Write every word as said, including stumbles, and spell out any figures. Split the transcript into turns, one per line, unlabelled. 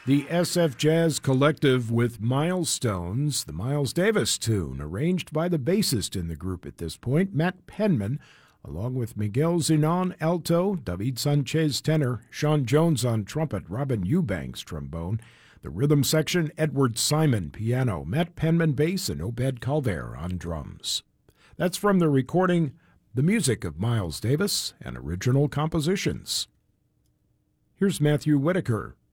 The S F Jazz Collective with Milestones, the Miles Davis tune, arranged by the bassist in the group at this point, Matt Penman, along with Miguel Zenon, alto, David Sanchez, tenor, Sean Jones on trumpet, Robin Eubanks, trombone, the rhythm section, Edward Simon, piano, Matt Penman, bass, and Obed Calder on drums. That's from the recording The Music of Miles Davis and Original Compositions. Here's Matthew Whitaker.